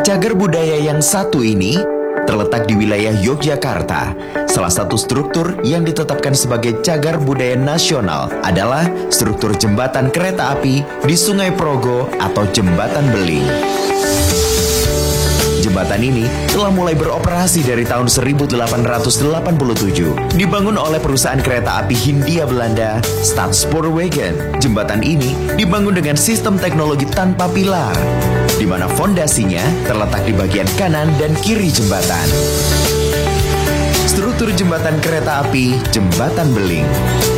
Cagar budaya yang satu ini terletak di wilayah Yogyakarta. Salah satu struktur yang ditetapkan sebagai cagar budaya nasional adalah struktur jembatan kereta api di Sungai Progo atau Jembatan Beling. Jembatan ini telah mulai beroperasi dari tahun 1887. Dibangun oleh perusahaan kereta api Hindia Belanda, Staatspoorwegen. Jembatan ini dibangun dengan sistem teknologi tanpa pilar, di mana fondasinya terletak di bagian kanan dan kiri jembatan. Struktur jembatan kereta api Jembatan Beling.